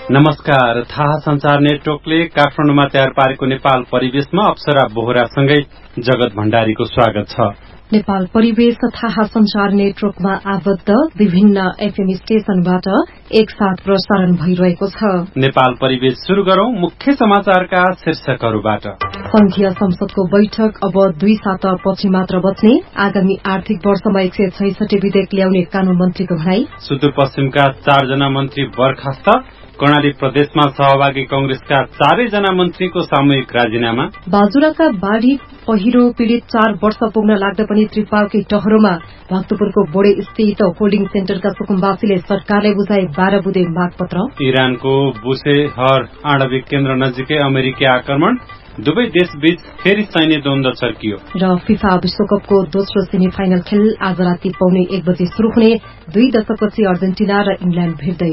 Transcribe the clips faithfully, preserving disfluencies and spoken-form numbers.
नमस्कार। थाहा संचार नेटवर्कले काठमाडौँमा तयार पारेको नेपाल परिवेशमा अप्सरा बोहरासँगै जगत भण्डारीको स्वागत छ। नेपाल परिवेश थाहा संचार नेटवर्कमा आबद्ध विभिन्न एफएम स्टेशनबाट एकसाथ प्रसारण भइरहेको छ। नेपाल परिवेश शुरू गरौं मुख्य समाचारका शीर्षकहरूबाट। संघीय संसदको बैठक अब दुई साता पछि मात्र बच्ने, आगामी आर्थिक वर्षमा एक सय छैसठी विधेयक ल्याउने कानून मन्त्रीको भनाई। सुदूरपश्चिमका चारजना मन्त्री बर्खास्त, कर्णाली प्रदेशमा सहभागी कंग्रेसका चारैजना मन्त्रीको सामूहिक राजीनामा। बाजुराका बाढ़ी पहिरो पीड़ित चार वर्ष पुग्न लाग्दा पनि त्रिपालकै टहरोमा भक्तपुरको बोडे स्थित होल्डिङ सेन्टरका सुकुम्बासीले सरकारले बुझाए बाह्र बुँदे मागपत्र। इरानको बुशेहर आणविक केन्द्र नजिकै अमेरिकी आक्रमण, दुवै देशबीच फेरि सैन्य द्वन्द्व चर्कियो। र फिफा विश्वकपको दोस्रो सेमी फाइनल खेल आज राति पौने एक बजे शुरू हुने, दुई दशकपछि अर्जेन्टिना र इंग्ल्याण्ड भिड्दै।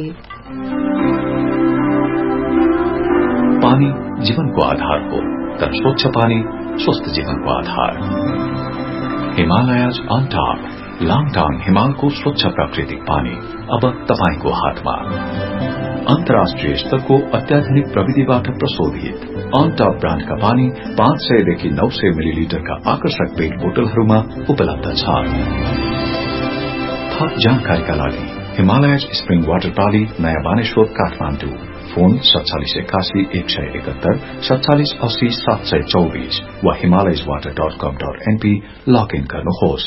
पानी जीवनको आधार हो, तर स्वच्छ पानी स्वस्थ जीवनको आधार। हिमालयज अन टप लाङटाङ हिमालको स्वच्छ प्राकृतिक पानी अब तपाईको हातमा। अन्तर्राष्ट्रिय स्तरको अत्याधुनिक प्रविधिबाट प्रशोधित अन टप ब्रान्डका पानी पाँच सयदेखि नौ सय मिलिलिटरका आकर्षक पेट बोतलहरूमा उपलब्ध छ। थप जानकारीका लागि हिमालयज स्प्रिङ वाटर प्राली, नयाँ बानेश्वर, काठमाडौँ। फोन सत्तालिस एकासी एक सय एकहत्तर सत्तालिस अस्सी सात सय चौबीस वा हिमालयज वाटर डट कम डट एनपी लगइन गर्नुहोस्।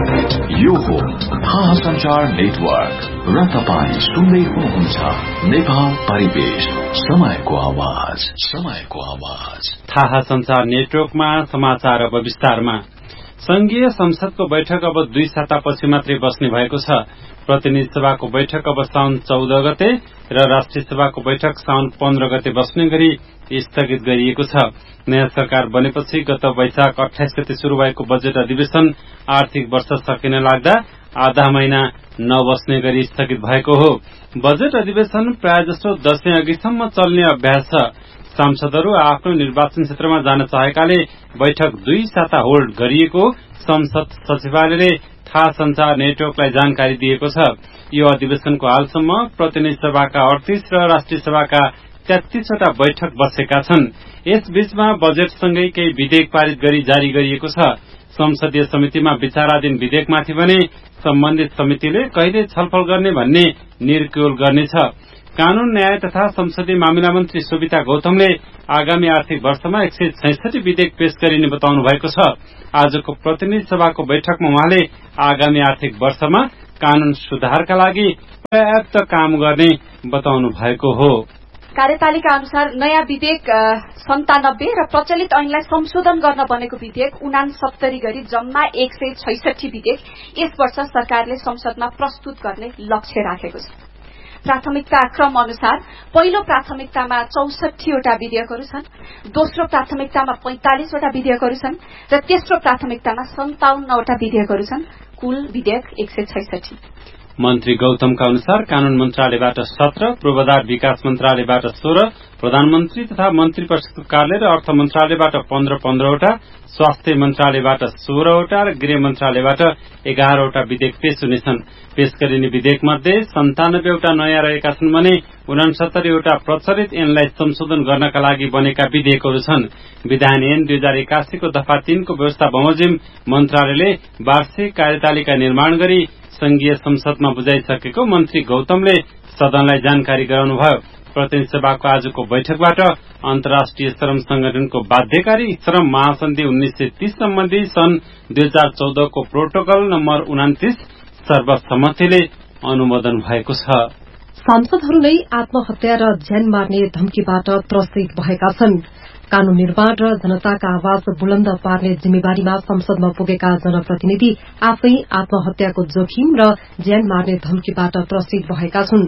यो हो थाहा संचार नेटवर्क र तपाईँ सुन्दै हुनुहुन्छ नेपाल परिवेश, समयको आवाज, समयको आवाज। थाहा संचार नेटवर्कमा समाचार अब विस्तारमा। संघीय संसदको बैठक अब दुई सातापछि मात्रै बस्ने भएको छ। प्रतिनिधि सभाको बैठक अब साउन चौध गते र राष्ट्रिय सभाको बैठक साउन पन्ध्र गते बस्ने गरी स्थगित गरिएको छ। नयाँ सरकार बनेपछि गत वैशाख अठाइस गते शुरू भएको बजेट अधिवेशन आर्थिक वर्ष सकिन लाग्दा आधा महिना नबस्ने गरी स्थगित भएको हो। बजेट अधिवेशन प्रायजसो दशैं अघिसम्म चल्ने अभ्यास छ। सांसदहरू आफ्नो निर्वाचन क्षेत्रमा जान चाहेकाले बैठक दुई साता होल्ड गरिएको संसद सचिवालयले थाहा संचार नेटवर्कलाई जानकारी दिएको छ। यो अधिवेशनको हालसम्म प्रतिनिधि सभाका अडतीस र राष्ट्रिय सभाका तेत्तीसवटा बैठक बसेका छन्। यसबीचमा बजेटसँगै केही विधेयक पारित गरी जारी गरिएको छ। संसदीय समितिमा विचाराधीन विधेयकमाथि भने सम्बन्धित समितिले कहिले छलफल गर्ने भन्ने निर्क्युल गर्नेछ। कानून, न्याय तथा संसदीय मामिला मन्त्री सुविता गौतमले आगामी आर्थिक वर्षमा एक सय छैसठी विधेयक पेश गरिने बताउनु भएको छ। आजको प्रतिनिधि सभाको बैठकमा उहाँले आगामी आर्थिक वर्षमा कानून सुधारका लागि पर्याप्त काम गर्ने बताउनु भएको हो। कार्यतालिका अनुसार नयाँ विधेयक सन्तानब्बे र प्रचलित ऐनलाई संशोधन गर्न बनेको विधेयक उनासत्तरी गरी जम्मा एक सय छैसठी विधेयक यस वर्ष सरकारले संसदमा प्रस्तुत गर्ने लक्ष्य राखेको छ। प्राथमिकता क्रम अनुसार पहिलो प्राथमिकतामा चौसठीवटा विधेयकहरू छन्, दोस्रो प्राथमिकतामा पैंतालिसवटा विधेयकहरू छन् र तेस्रो प्राथमिकतामा सन्ताउन्नवटा विधेयकहरू छन्। कुल विधेयक एक सय छैसठी। मन्त्री गौतमका अनुसार कानून मन्त्रालयबाट सत्र, पूर्वाधार विकास मन्त्रालयबाट सोह्र, प्रधानमन्त्री तथा मन्त्री परिषदको कार्यालय र अर्थ मन्त्रालयबाट पन्ध्र पन्ध्रवटा, स्वास्थ्य मन्त्रालयबाट सोह्रवटा र गृह मन्त्रालयबाट एघारवटा विधेयक पेश हुनेछन्। पेश गरिने विधेयक मध्ये सन्तानब्बेवटा नयाँ रहेका छन् भने उनासत्तरीवटा प्रचलित ऐनलाई संशोधन गर्नका लागि बनेका विधेयकहरू छन्। विधान ऐन दुई हजार एकासीको दफा तीनको व्यवस्था बमोजिम मन्त्रालयले वार्षिक कार्यतालिका निर्माण गरी संघीय संसदमा बुझाइसकेको मन्त्री गौतमले सदनलाई जानकारी गराउनुभयो। प्रतिनिधि सभाको आजको बैठकबाट अन्तर्राष्ट्रिय श्रम संगठनको बाध्यकारी श्रम महासन्धि उन्नाइस सय तीस सम्बन्धी सन् दुई हजार चौधको प्रोटोकल नम्बर उनातिस सर्वसम्मतिले अनुमोदन भएको छ। सांसदहरू नै आत्महत्या र ज्यान मार्ने धम्कीबाट त्रसित भएका छन्। कानून निर्माण र जनताका आवाज बुलन्द पार्ने जिम्मेवारीमा संसदमा पुगेका जनप्रतिनिधि आफै आत्महत्याको जोखिम र ज्यान मार्ने धम्कीबाट त्रसित भएका छन्।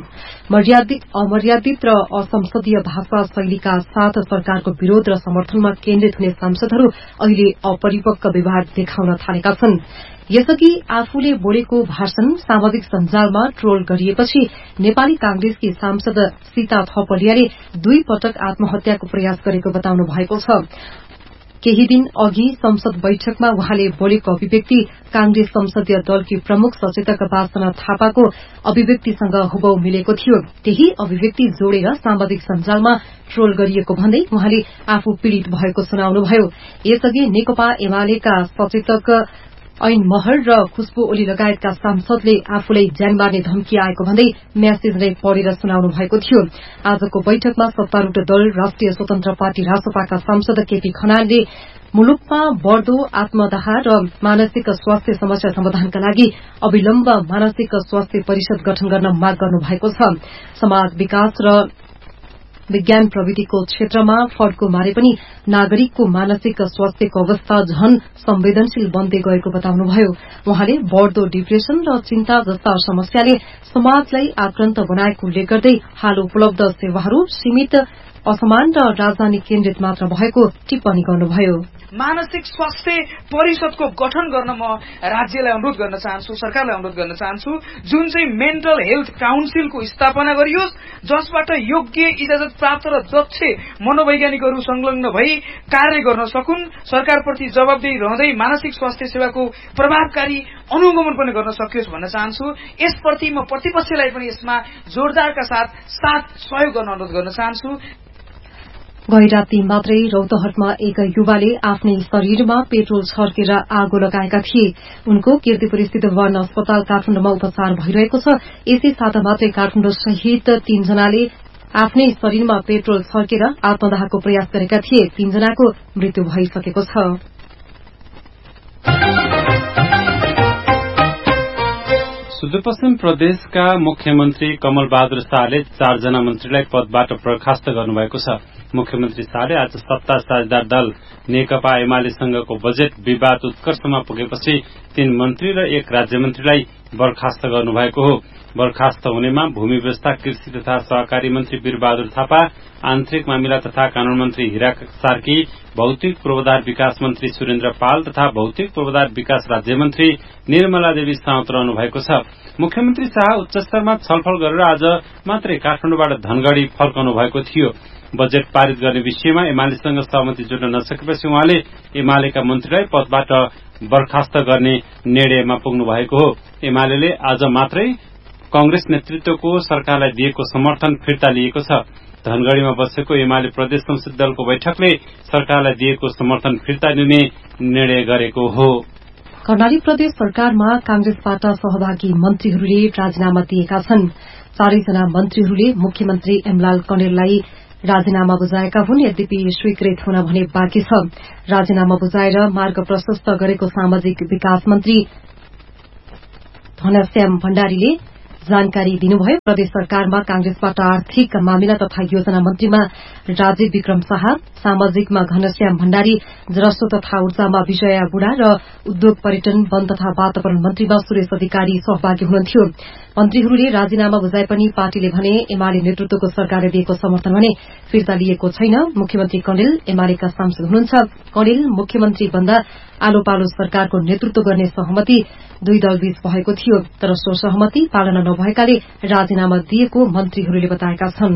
अमर्यादित र असंसदीय भाषा शैलीका साथ सरकारको विरोध र समर्थनमा केन्द्रित हुने सांसदहरू अहिले अपरिपक्व व्यवहार देखाउन थालेका छन्। यसअघि आफूले बोलेको भाषण सामाजिक सञ्जालमा ट्रोल गरिएपछि नेपाली कांग्रेसकी सांसद सीता थपलियाले दुई पटक आत्महत्याको प्रयास गरेको बताउनु भएको छ। केही दिन अघि संसद बैठकमा उहाँले बोलेको अभिव्यक्ति कांग्रेस संसदीय दलकी प्रमुख सचेतक वासना थापाको अभिव्यक्तिसँग हुबहु मिलेको थियो। त्यही अभिव्यक्ति जोडेर सामाजिक सञ्जालमा ट्रोल गरिएको भन्दै उहाँले आफू पीड़ित भएको सुनाउनुभयो। यसअघि नेकपा एमालेका सचेतक ऐन महर र खुशबु ओली लगायतका सांसदले आफूलाई ज्यान मार्ने धम्की आएको भन्दै म्यासेज नै पढेर सुनाउनु भएको थियो। आजको बैठकमा सत्तारूढ़ दल राष्ट्रिय स्वतन्त्र पार्टी रासपाका सांसद केपी खनालले मुलुकमा बढ़दो आत्मदाह र मानसिक स्वास्थ्य समस्या समाधानका लागि अविलम्ब मानसिक स्वास्थ्य परिषद गठन गर्न माग गर्नु भएको छ। समाज विकास र विज्ञान प्रविधिको क्षेत्रमा फड्को मारे पनि नागरिकको मानसिक स्वास्थ्यको अवस्था झन संवेदनशील बन्दै गएको बताउनुभयो। उहाँले बढ़दो डिप्रेशन र चिन्ता जस्ता समस्याले समाजलाई आक्रान्त बनाएको उल्लेख गर्दै हाल उपलब्ध सेवाहरू सीमित असमान र राजधानी केन्द्रित मात्र भएको टिप्पणी गर्नुभयो। मानसिक स्वास्थ्य परिषदको गठन गर्न म राज्यलाई अनुरोध गर्न चाहन्छु, सरकारलाई अनुरोध गर्न चाहन्छु, जुन चाहिँ मेन्टल हेल्थ काउन्सिलको स्थापना गरियोस्, जसबाट योग्य इजाजत प्राप्त र दक्ष मनोवैज्ञानिकहरू संलग्न भई कार्य गर्न सकुन्, सरकारप्रति जवाबदेही रहँदै मानसिक स्वास्थ्य सेवाको प्रभावकारी अनुगमन पनि गर्न सकियोस् भन्न चाहन्छु। यसप्रति म प्रतिपक्षलाई पनि यसमा जोरदारका साथ साथ सहयोग गर्न अनुरोध गर्न चाहन्छु। गैराती मात्रै रौतहटमा एक युवाले आफ्नै शरीरमा पेट्रोल छर्केर आगो लगाएका थिए। उनको कीर्तिपुर स्थित वन अस्पताल काठमाडौँमा उपचार भइरहेको छ। यसै साता मात्रै काठमाडौँ सहित तीनजनाले आफ्नै शरीरमा पेट्रोल छर्केर आत्मदाहको प्रयास गरेका थिए। तीनजनाको मृत्यु भइसकेको छ। सुदूरपश्चिम प्रदेशका मुख्यमन्त्री कमल बहादुर शाहले चारजना मन्त्रीलाई पदबाट बर्खास्त गर्नुभएको छ। मुख्यमन्त्री शाहले आज सत्ता साझेदार दल नेकपा एमालेसँगको बजेट विवाद उत्कर्षमा पुगेपछि तीन मन्त्री र एक राज्यमन्त्रीलाई बर्खास्त गर्नुभएको हो। बर्खास्त हुनेमा भूमि व्यवस्था, कृषि तथा सहकारी मन्त्री वीरबहादुर थापा, आन्तरिक मामिला तथा कानून मन्त्री हिरा सार्की, भौतिक पूर्वाधार विकास मन्त्री सुरेन्द्र पाल तथा भौतिक पूर्वाधार विकास राज्यमन्त्री निर्मला देवी साउत रहनु भएको छ। मुख्यमन्त्री शाह उच्चस्तरमा छलफल गरेर आज मात्रै काठमाडौँबाट धनगढ़ी फर्कनु भएको थियो। बजेट पारित गर्ने विषयमा एमालेसँग सहमति जुट्न नसकेपछि उहाँले एमालेका मन्त्रीलाई पदबाट बर्खास्त गर्ने निर्णयमा पुग्नु भएको हो। एमाले आज मात्रै कांग्रेस नेतृत्वको सरकारलाई दिएको समर्थन फिर्ता लिएको छ। धनगढ़ीमा बसेको एमाले प्रदेश संसदीय दलको बैठकले सरकारलाई दिएको समर्थन फिर्ता लिने निर्णय गरेको हो। कर्णाली प्रदेश सरकारमा कांग्रेसबाट सहभागी मन्त्रीहरूले राजीनामा दिएका छन्। चारैजना मन्त्रीहरूले मुख्यमन्त्री एमलाल कणेललाई राजीनामा बुझाएका हुन्। यद्यपि स्वीकृत हुन भने बाँकी छ। राजीनामा बुझाएर मार्ग प्रशस्त गरेको सामाजिक विकास मन्त्री घनश्याम भण्डारीले जानकारी दिनुभयो। प्रदेश सरकारमा कांग्रेसबाट आर्थिक मामिला तथा योजना मन्त्रीमा राजीव विक्रम शाह, सामाजिकमा घनश्याम भण्डारी, जलस्रोत तथा ऊर्जामा विजया बुढा र उद्योग पर्यटन वन तथा वातावरण मन्त्रीमा सुरेश अधिकारी सहभागी हुनुहुन्थ्यो। मन्त्रीहरूले राजीनामा बुझाए पनि पार्टीले भने एमाले नेतृत्वको सरकारले दिएको समर्थन भने फिर्ता लिएको छैन। मुख्यमन्त्री कणेल एमालेका सांसद हुनुहुन्छ। कणेल मुख्यमन्त्री बन्दा आलो पालो सरकारको नेतृत्व गर्ने सहमति दुई दलबीच भएको थियो, तर सो सहमति पालना नभएकाले राजीनामा दिएको मन्त्रीहरूले बताएका छन्।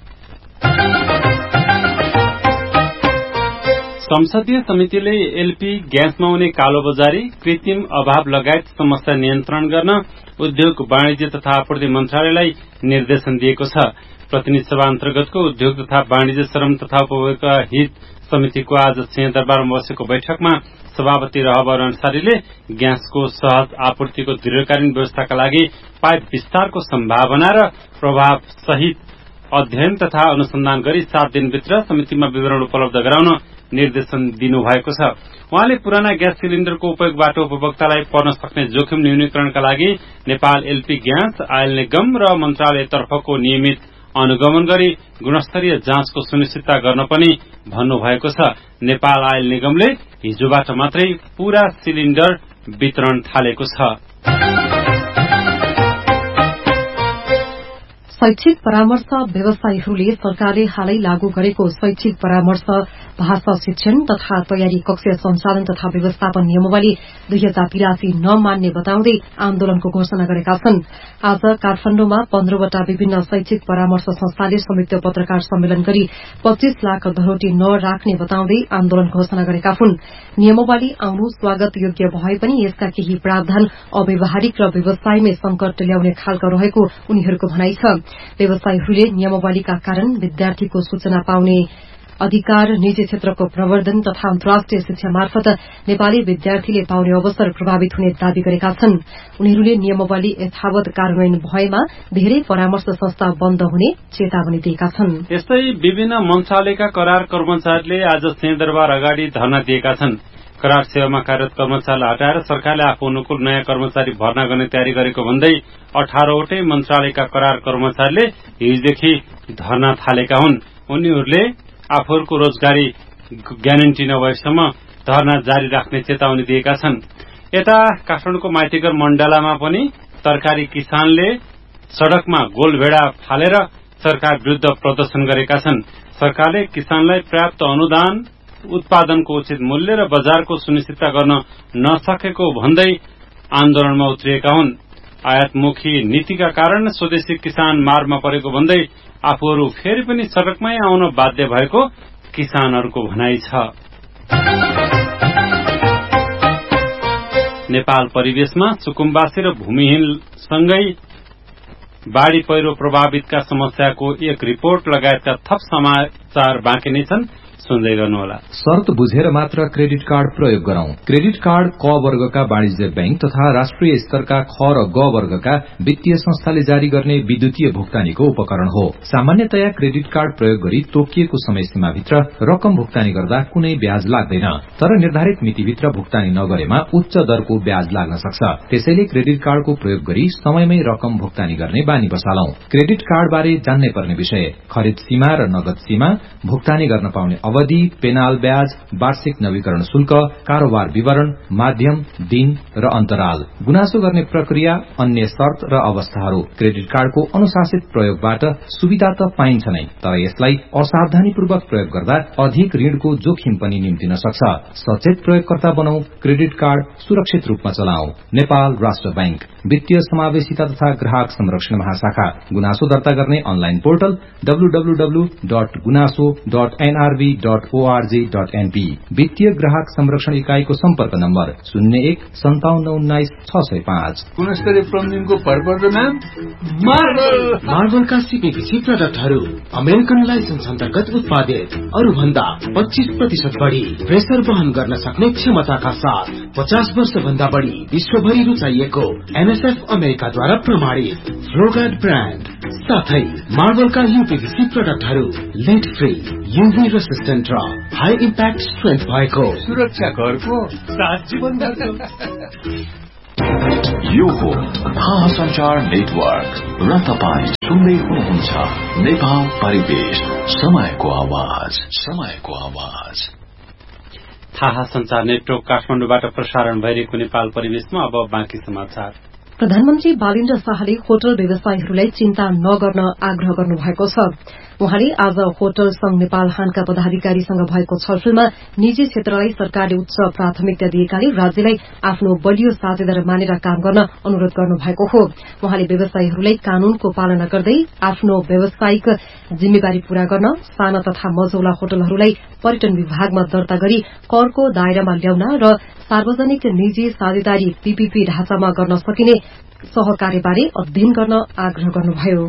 संसदीय समितिले एलपी ग्यासमा हुने कालोबजारी, कृत्रिम अभाव लगायत समस्या नियन्त्रण गर्न उद्योग वाणिज्य तथा आपूर्ति मन्त्रालयलाई निर्देशन दिएको छ। प्रतिनिधि सभा अन्तर्गतको उद्योग तथा वाणिज्य, श्रम तथा उपभोक्ता हित समितिको आज सिंहदरबारमा बसेको बैठकमा सभापति रहबर अन्सारीले ग्यासको सहज आपूर्तिको दीर्घकालीन व्यवस्थाका लागि पाइप विस्तारको सम्भावना र प्रभाव सहित अध्ययन तथा अनुसन्धान गरी सात दिनभित्र समितिमा विवरण उपलब्ध गराउन निर्देशन दिनुभएको छ। उहाँले पुराना ग्यास सिलिण्डरको उपयोगबाट उपभोक्तालाई पर्न सक्ने जोखिम न्यूनीकरणका लागि नेपाल एलपी ग्यास, आयल निगम र मन्त्रालयतर्फको नियमित अनुगमन गरी गुणस्तरीय जाँचको सुनिश्चितता गर्न पनि भन्नुभएको छ। नेपाल आयल निगमले हिजोबाट मात्रै पूरा सिलिण्डर वितरण थालेको छ। शैक्षिक परामर्श व्यवसायीहरूले सरकारले हालै लागू गरेको शैक्षिक परामर्श भाषा शिक्षण तथा तयारी कक्ष सञ्चालन तथा व्यवस्थापन नियमावली दुई हजार तिरासी नमान्ने बताउँदै आन्दोलनको घोषणा गरेका छन्। आज काठमाडौँमा पन्ध्रवटा विभिन्न शैक्षिक परामर्श संस्थाले संयुक्त पत्रकार सम्मेलन गरी पच्चीस लाख धरोटी नराख्ने बताउँदै आन्दोलन घोषणा गरेका हुन्। नियमावली आउनु स्वागत योग्य भए पनि यसका केही प्रावधान अव्यवहारिक र व्यवसायमै संकट ल्याउने खालका रहेको उनीहरूको भनाइ छ। व्यवसायीहरूले नियमावलीका कारण विद्यार्थीको सूचना पाउने अधिकार, निजी क्षेत्रको प्रवर्धन तथा अन्तर्राष्ट्रिय शिक्षा मार्फत नेपाली विद्यार्थीले पाउने अवसर प्रभावित हुने दावी गरेका छन्। उनीहरूले नियमावली यथावत कार्यान्वयन भएमा धेरै परामर्श संस्था बन्द हुने चेतावनी दिएका छन्। यस्तै विभिन्न मन्त्रालयका करार कर्मचारीले आज सिंहदरबार अगाडि धरना दिएका छन्। करार सेवामा कार्यरत कर्मचारीलाई हटाएर सरकारले आफू अनुकूल नयाँ कर्मचारी भर्ना गर्ने तयारी गरेको भन्दै अठारवटै मन्त्रालयका करार कर्मचारीले हिजोदेखि धरना थालेका हुन्। उनीहरूले आफूहरूको रोजगारी ग्यारेन्टी नभएसम्म धरना जारी राख्ने चेतावनी दिएका छन्। यता काठमाडौँको माइतीघर मण्डलामा पनि तरकारी किसानले सड़कमा गोलभेडा फालेर सरकार विरूद्ध प्रदर्शन गरेका छन्। सरकारले किसानलाई पर्याप्त अनुदान, उत्पादनको उचित मूल्य र बजारको सुनिश्चितता गर्न नसकेको भन्दै आन्दोलनमा उत्रिएका हुन्। आयातमुखी नीतिका कारण स्वदेशी किसान मारमा परेको भन्दै आफूहरू फेरि पनि सड़कमै आउन बाध्य भएको किसानहरूको भनाइ छ। नेपाल परिवेशमा सुकुम्बासी र भूमिहीनसँगै बाढ़ी पहिरो प्रभावितका समस्याको एक रिपोर्ट लगायतका थप समाचार बाँकी नै छन्, सुन्दै गर्नुहोला। शर्त बुझेर मात्र क्रेडिट कार्ड प्रयोग गरौं। क्रेडिट कार्ड क वर्गका वाणिज्य बैंक तथा राष्ट्रिय स्तरका ख र ग वर्गका वित्तीय संस्थाले जारी गर्ने विद्युतीय भुक्तानीको उपकरण हो। सामान्यतया क्रेडिट कार्ड प्रयोग गरी तोकिएको समय सीमाभित्र रकम भुक्तानी गर्दा कुनै ब्याज लाग्दैन, तर निर्धारित मितिभित्र भुक्तानी नगरेमा उच्च दरको ब्याज लाग्न सक्छ। त्यसैले क्रेडिट कार्डको प्रयोग गरी समयमै रकम भुक्तानी गर्ने बानी बसालौं। क्रेडिट कार्ड बारे जान्नै पर्ने विषय: खरिद सीमा र नगद सीमा, भुक्तानी गर्न पाउने अवधि, पेनाल ब्याज, वार्षिक नवीकरण शुल्क, कारोबार विवरण, माध्यम, दिन र अन्तराल, गुनासो गर्ने प्रक्रिया, अन्य शर्त र अवस्थाहरू। क्रेडिट कार्डको अनुशासित प्रयोगबाट सुविधा त पाइन्छ नै, तर यसलाई असावधानीपूर्वक प्रयोग गर्दा अधिक ऋणको जोखिम पनि निम्तिन सक्छ। सचेत प्रयोगकर्ता बनौं, क्रेडिट कार्ड सुरक्षित रूपमा चलाऊ। नेपाल राष्ट्र बैंक, वित्तीय समावेशिता तथा ग्राहक संरक्षण महाशाखा। गुनासो दर्ता गर्ने online portal W W W dot गुनासो dot NRB dot ORG dot NP. वित्तीय ग्राहक संरक्षण इकाईको सम्पर्क नम्बर शून्य एक सन्ताउन्न उन्नाइस छ सय पाँच। गुणस्तरीय प्लम्बिङको भरपर्दो नाम मार्बल। मार्बलका सीपीभीसी प्रडक्टहरू अमेरिकन लाइसेन्स अन्तर्गत उत्पादित, अरू भन्दा पच्चीस प्रतिशत बढ़ी प्रेसर वहन गर्न सक्ने क्षमताका साथ पचास वर्ष भन्दा बढ़ी विश्वभरि रुचाइएको एनएसएफ अमेरिकाद्वारा प्रमाणित फ्लोगार्ड ब्रान्ड, साथै मार्बलका यूपीभीसी प्रडक्टहरू लेड फ्री, यूभी रेसिस्टेन्ट र हाई इम्प्याक्ट स्ट्रेन्थ भएको सुरक्षा घरको सात जीवन भरको। यो हो थाहा संचार नेटवर्क र तपाईँ सुन्दै हुनुहुन्छ नेपाल परिवेश, समयको आवाज, समयको आवाज। थाहा संचार नेटवर्क काठमाडौँबाट प्रसारण भइरहेको नेपाल परिवेशमा अब बाँकी समाचार। प्रधानमन्त्री बालेन्द्र शाहले होटल व्यवसायीहरूलाई चिन्ता नगर्न आग्रह गर्नुभएको छ। उहाँले आज होटल संघ नेपाल हानका पदाधिकारीसँग भएको छलफलमा निजी क्षेत्रलाई सरकारले उच्च प्राथमिकता दिएकाले राज्यलाई आफ्नो बलियो साझेदार मानेर काम गर्न अनुरोध गर्नुभएको हो। उहाँले व्यवसायीहरूलाई कानूनको पालना गर्दै आफ्नो व्यावसायिक जिम्मेवारी पूरा गर्न, साना तथा मझौला होटलहरूलाई पर्यटन विभागमा दर्ता गरी करको दायरामा ल्याउन र सार्वजनिक निजी साझेदारी पीपीपी ढाँचामा गर्न सकिने सहकार्यबारे अध्ययन गर्न आग्रह गर्नुभयो।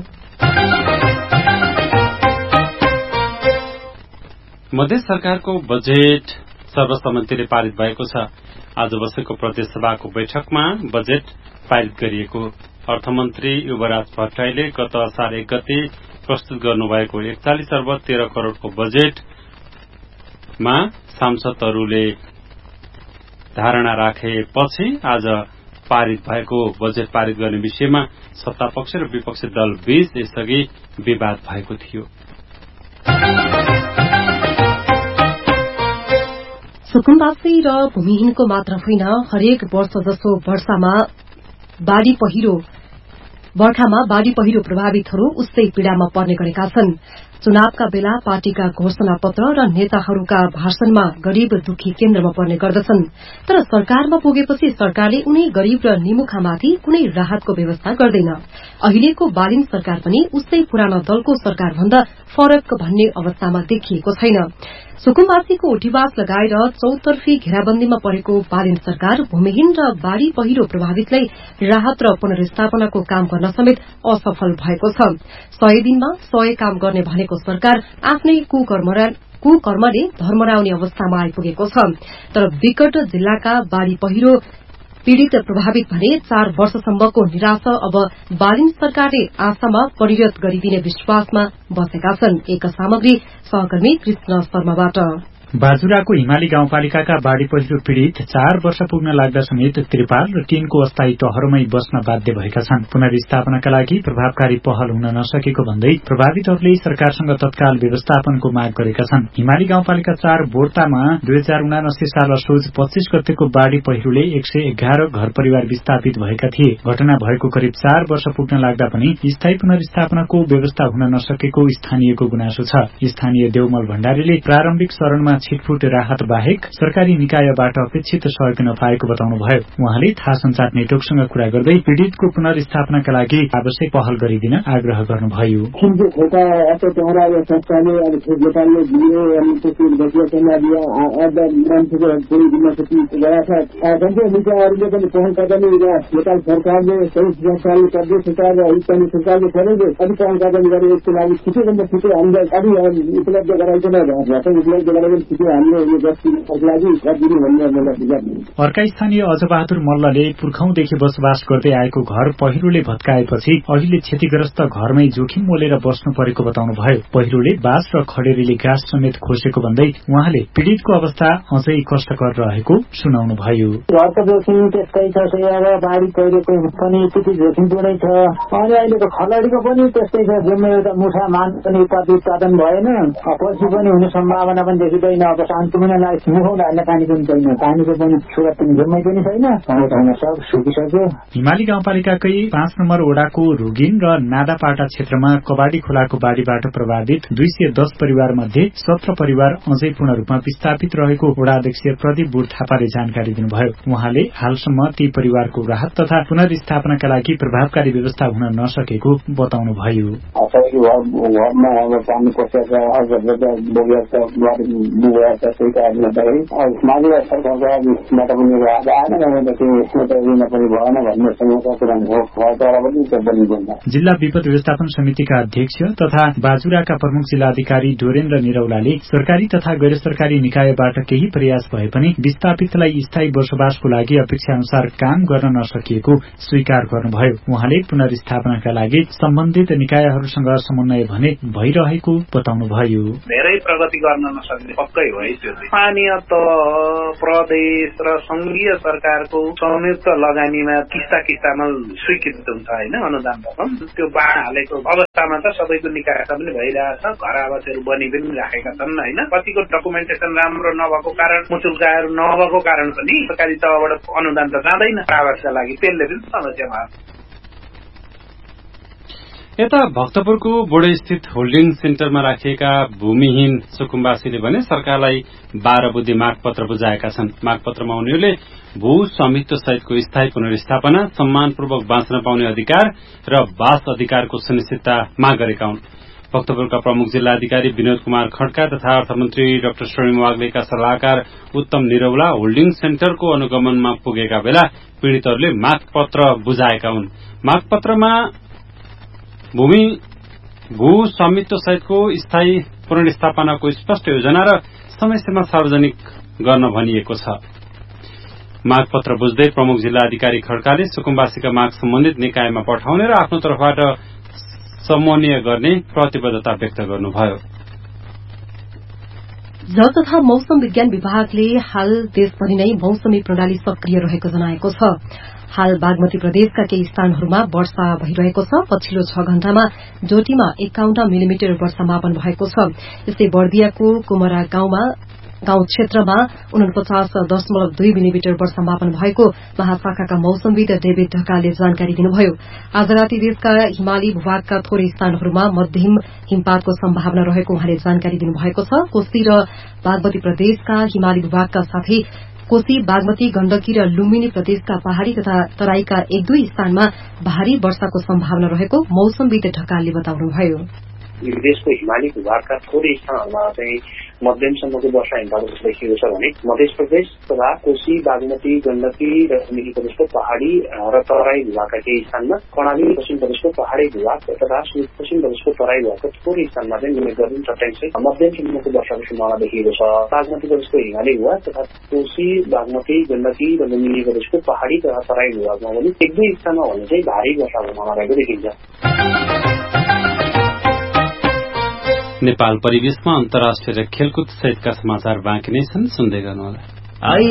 मध्य सरकारको बजेट सर्वसम्मतिले पारित भएको छ। आज बसेको प्रदेशसभाको बैठकमा बजेट पारित गरिएको अर्थमन्त्री युवराज भट्टराईले गत असार एक गते प्रस्तुत गर्नुभएको एकचालिस अर्ब तेह्र करोड़को बजेटमा सांसदहरूले धारणा राखेपछि आज पारित भएको बजेट पारित गर्ने विषयमा सत्तापक्ष र विपक्षी दल बीच यसअघि विवाद भएको थियो। सुकुम्बासी र भूमिहीनको मात्र होइन, हरेक वर्ष जसो वर्षामा बाढ़ी पहिरो बर्खामा बाढ़ी पहिरो प्रभावितहरू उस्तै पीड़ामा पर्ने गरेका छन्। चुनावका बेला पार्टीका घोषणा पत्र र नेताहरूका भाषणमा गरीब दुखी केन्द्रमा पर्ने गर्दछन्, तर सरकारमा पुगेपछि सरकारले उनी गरीब र निमुखामाथि कुनै राहतको व्यवस्था गर्दैन। अहिलेको बालिन सरकार पनि उस्तै पुरानो दलको सरकार भन्दा फरक भन्ने अवस्थामा देखिएको छैन। सुकुम्बासीको उठीवास लगाएर चौतर्फी घेराबन्दीमा परेको बालिन सरकार भूमिहीन र बाढ़ी पहिरो प्रभावितलाई राहत र पुनर्स्थापनाको काम गर्न समेत असफल भएको छ। सय दिनमा सय काम गर्ने भनेको सरकार आफ्नै कुकर्मले धर्मराउने अवस्थामा आइपुगेको छ। तर विकट जिल्लाका बाढ़ी पहिरो पीड़ित प्रभावित भने चार वर्षसम्मको निराशा अब बालिन सरकारले आशामा परिणत गरिदिने विश्वासमा बसेका छन्। एक सामग्री सहकर्मी कृष्ण शर्माबाट। बाजुराको हिमाली गाउँपालिकाका बाढ़ी पहिरो पीड़ित चार वर्ष पुग्न लाग्दा समेत त्रिपाल र टीनको अस्थायी टहरमै बस्न बाध्य भएका छन्। पुनर्स्थापनाका लागि प्रभावकारी पहल हुन नसकेको भन्दै प्रभावितहरूले सरकारसँग तत्काल व्यवस्थापनको माग गरेका छन्। हिमाली गाउँपालिका चार बोर्तामा दुई हजार उनासी साल असोज पच्चीस गतेको बाढ़ी पहिरोले एक सय एघार घर परिवार विस्थापित भएका थिए। घटना भएको करिब चार वर्ष पुग्न लाग्दा पनि स्थायी पुनर्स्थापनाको व्यवस्था हुन नसकेको स्थानीयको गुनासो छ। स्थानीय देवमल भण्डारीले प्रारम्भिक चरणमा छिटफुट राहत बाहेक सरकारी निकायबाट अपेक्षित सहयोग नपाएको बताउनुभयो। उहाँले थाहा संचार नेटवर्कसँग कुरा गर्दै पीड़ितको पुनर्स्थापनाका लागि आवश्यक पहल गरिदिन आग्रह गर्नुभयो। अर्का स्थानीय अजबहादुर मल्लले पुर्खौंदेखि बसोबास गर्दै आएको घर पहिरोले भत्काएपछि अहिले क्षतिग्रस्त घरमै जोखिम मोलेर बस्नु परेको बताउनुभयो। पहिरोले बाँस र खडेरीले गाँस समेत खोसेको भन्दै उहाँले पीड़ितको अवस्था अझै कष्टकर रहेको सुनाउनुभयो। घरको जोखिम त्यस्तै छ, बाढी पहिरोको पनि त्यति जोखिमपूर्णै छ। अनि अहिलेको खलडीको पनि त्यस्तै छ। जम्मै एउटा मुठा मान पनि उत्पादन भएन, पछि पनि हुने सम्भावना पनि देखिँदैन। अब शान्तिमयलाई मुखाउन हाल्ने पानी पनि छैन, पानीको पनि सुरक्षा पनि जम्मै पनि छैन। सब सुकिसक्यो। हिमाली गाउँपालिकाकै पाँच नम्बर वडाको रुगिन र नादापाटा क्षेत्रमा कबाडी खोलाको बाढ़ीबाट प्रभावित दुई सय दस परिवार मध्ये सत्र परिवार अझै पूर्ण रूपमा विस्थापित रहेको वडा अध्यक्ष प्रदीप बुढ थापाले जानकारी दिनुभयो। उहाँले हालसम्म ती परिवारको राहत तथा पुनर्स्थापनाका लागि प्रभावकारी व्यवस्था हुन नसकेको बताउनुभयो। जिल्ला विपद व्यवस्थापन समितिका अध्यक्ष तथा बाजुराका प्रमुख जिल्लाधिकारी डोरेन्द्र निरौलाले सरकारी तथा गैर सरकारी निकायबाट केही प्रयास भए पनि विस्थापितलाई स्थायी बसोबासको लागि अपेक्षा अनुसार काम गर्न नसकिएको स्वीकार गर्नुभयो। उहाँले पुनर्स्थापनाका लागि सम्बन्धित निकायहरूसँग समन्वय भने भइरहेको बताउनुभयो। धेरै प्रगति गर्न नसक्ने पक्कै हो है। त्यो स्थानीय प्रदेश र संघीय सरकारको संयुक्त लगानीमा किस्ता किस्तामा स्वीकृत हुन्छ होइन अनुदान रकम। त्यो बाँड हालेको अवस्थामा त सबैको निकायता पनि भइरहेछ, घर आवासहरू बनि पनि राखेका छन् होइन। कतिको डकुमेन्टेसन राम्रो नभएको कारण, मुचुल्काहरू नभएको कारण पनि सरकारी तहबाट अनुदान त जाँदैन आवासका लागि, त्यसले पनि समस्या भयो। यता भक्तपुरको बोडे स्थित होल्डिङ सेन्टरमा राखिएका भूमिहीन सुकुम्बासीले भने सरकारलाई बाह्र बुद्धि मागपत्र बुझाएका छन्। मागपत्रमा उनीहरूले भू स्वामित्व सहितको स्थायी पुनर्स्थापना, सम्मानपूर्वक बाँच्न पाउने अधिकार र वास अधिकारको सुनिश्चितता माग गरेका हुन्। भक्तपुरका प्रमुख जिल्लाधिकारी विनोद कुमार खड्का तथा अर्थमन्त्री डाक्टर स्वर्णिम वाग्लेका सल्लाहकार उत्तम निरौला होल्डिङ सेन्टरको अनुगमनमा पुगेका बेला पीड़ितहरूले मागपत्र बुझाएका हुन्। मागपत्रमा भूमि भू स्वामित्व सहितको स्थायी पुनर्स्थापनाको स्पष्ट योजना र समयसीमा सार्वजनिक गर्न भनिएको छ। मागपत्र बुझ्दै प्रमुख जिल्लाधिकारी खड्काले सुकुम्बासीका माग सम्बन्धित निकायमा पठाउने र आफ्नो तर्फबाट समन्वय गर्ने प्रतिबद्धता व्यक्त गर्नुभयो। जल तथा मौसम विज्ञान विभागले हाल देशभरि नै मौसमी प्रणाली सक्रिय रहेको जनाएको छ। हाल बागमती प्रदेशका केही स्थानहरूमा वर्षा भइरहेको छ। पछिल्लो छ घण्टामा डोटीमा एकाउन्न मिलिमिटर वर्षा मापन भएको छ। यस्तै बर्दियाको कुमरा गाउँमा गाउँ क्षेत्रमा उनपचास दशमलव दुई मिलिमिटर वर्षामापन भएको महाशाखाका मौसमविद डेभिड ढकालले जानकारी दिनुभयो। आज राति देशका हिमाली भूभागका थोरै स्थानहरूमा मध्यम हिमपातको सम्भावना रहेको उहाँले जानकारी दिनुभएको छ। कोशी र बागमती प्रदेशका हिमाली भूभागका साथै कोशी बागमती गण्डकी र लुम्बिनी प्रदेशका पहाड़ी तथा तराईका एक दुई स्थानमा भारी वर्षाको सम्भावना रहेको मौसमविद ढकालले बताउनुभयो। देशको हिमाली भूभागका थोरै स्थानहरूमा चाहिँ मध्यमसम्मको वर्षा हिमपात देखिएको छ भने मध्य प्रदेश तथा कोशी बागमती गण्डकी र लुम्बिनी प्रदेशको पहाड़ी र तराई भूभागका केही स्थानमा, कर्णाली पश्चिम प्रदेशको पहाड़ी भूभाग तथा पश्चिम प्रदेशको तराई भूभागको थोरै स्थानमा चाहिँ न्यून गरी चट्याङसहित मध्यमसम्मको वर्षाको सम्भावना देखिएको छ। बागमती प्रदेशको हिमाली भूभाग तथा कोशी बागमती गण्डकी र लुम्बिनी प्रदेशको पहाड़ी तथा तराई भूभागमा पनि एक दुई स्थानमा भने चाहिँ भारी वर्षाको सम्भावना रहेको देखिन्छ। नेपाल परिवेशमा अन्तर्राष्ट्रिय र खेलकुद सहितका समाचार बाँकी नै छन्, सुन्दै गर्नुहोला।